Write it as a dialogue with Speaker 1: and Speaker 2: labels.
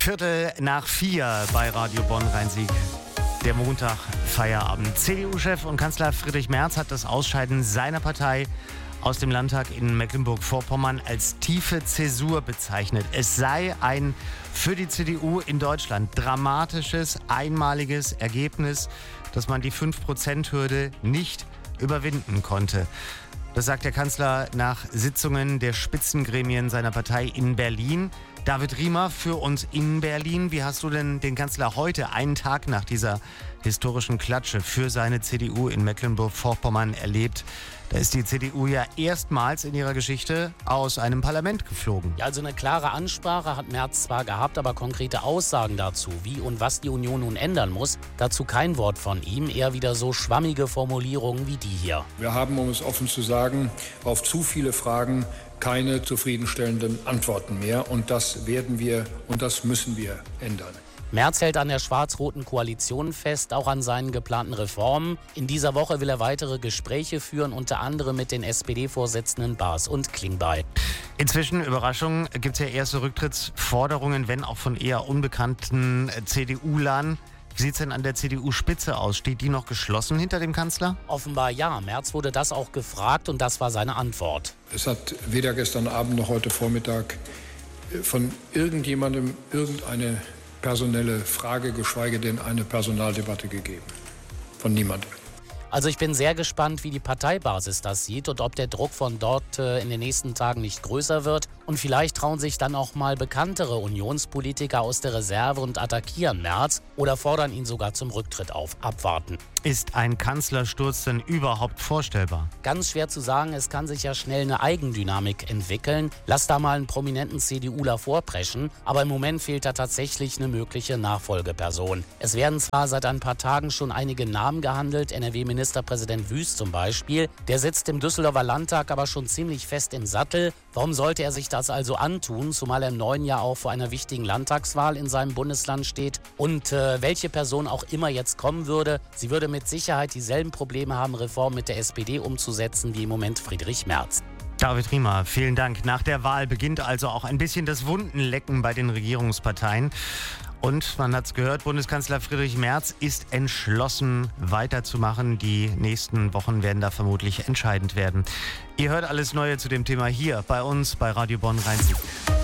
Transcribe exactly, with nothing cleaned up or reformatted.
Speaker 1: Viertel nach vier bei Radio Bonn-Rhein-Sieg. Der Montag, Feierabend. C D U-Chef und Kanzler Friedrich Merz hat das Ausscheiden seiner Partei aus dem Landtag in Mecklenburg-Vorpommern als tiefe Zäsur bezeichnet. Es sei ein für die C D U in Deutschland dramatisches, einmaliges Ergebnis, dass man die fünf Prozent Hürde nicht überwinden konnte. Das sagt der Kanzler nach Sitzungen der Spitzengremien seiner Partei in Berlin. David Riemer für uns in Berlin. Wie hast du denn den Kanzler heute, einen Tag nach dieser historischen Klatsche für seine C D U in Mecklenburg-Vorpommern erlebt? Da ist die C D U ja erstmals in ihrer Geschichte aus einem Parlament geflogen.
Speaker 2: Ja, also eine klare Ansprache hat Merz zwar gehabt, aber konkrete Aussagen dazu, wie und was die Union nun ändern muss, dazu kein Wort von ihm. Eher wieder so schwammige Formulierungen wie die hier.
Speaker 3: Wir haben, um es offen zu sagen, auf zu viele Fragen keine zufriedenstellenden Antworten mehr. Und das werden wir und das müssen wir ändern.
Speaker 2: Merz hält an der schwarz-roten Koalition fest, auch an seinen geplanten Reformen. In dieser Woche will er weitere Gespräche führen, unter anderem mit den S P D-Vorsitzenden Baas und Klingbeil.
Speaker 1: Inzwischen, Überraschung, gibt es ja erste Rücktrittsforderungen, wenn auch von eher unbekannten C D U-Lern. Wie sieht es denn an der C D U-Spitze aus? Steht die noch geschlossen hinter dem Kanzler?
Speaker 2: Offenbar ja. Merz wurde das auch gefragt und das war seine Antwort.
Speaker 3: Es hat weder gestern Abend noch heute Vormittag von irgendjemandem irgendeine personelle Frage, geschweige denn eine Personaldebatte gegeben. Von niemandem.
Speaker 2: Also ich bin sehr gespannt, wie die Parteibasis das sieht und ob der Druck von dort äh, in den nächsten Tagen nicht größer wird. Und vielleicht trauen sich dann auch mal bekanntere Unionspolitiker aus der Reserve und attackieren Merz oder fordern ihn sogar zum Rücktritt auf. Abwarten.
Speaker 1: Ist ein Kanzlersturz denn überhaupt vorstellbar?
Speaker 2: Ganz schwer zu sagen, es kann sich ja schnell eine Eigendynamik entwickeln. Lass da mal einen prominenten CDUler vorpreschen, aber im Moment fehlt da tatsächlich eine mögliche Nachfolgeperson. Es werden zwar seit ein paar Tagen schon einige Namen gehandelt, N R W-Ministerpräsident Wüst zum Beispiel. Der sitzt im Düsseldorfer Landtag aber schon ziemlich fest im Sattel. Warum sollte er sich das also antun, zumal er im neuen Jahr auch vor einer wichtigen Landtagswahl in seinem Bundesland steht? Und äh, welche Person auch immer jetzt kommen würde, sie würde mit Sicherheit dieselben Probleme haben, Reformen mit der S P D umzusetzen, wie im Moment Friedrich Merz.
Speaker 1: David Riemer, vielen Dank. Nach der Wahl beginnt also auch ein bisschen das Wundenlecken bei den Regierungsparteien. Und man hat es gehört, Bundeskanzler Friedrich Merz ist entschlossen, weiterzumachen. Die nächsten Wochen werden da vermutlich entscheidend werden. Ihr hört alles Neue zu dem Thema hier bei uns bei Radio Bonn-Rhein-Sieg.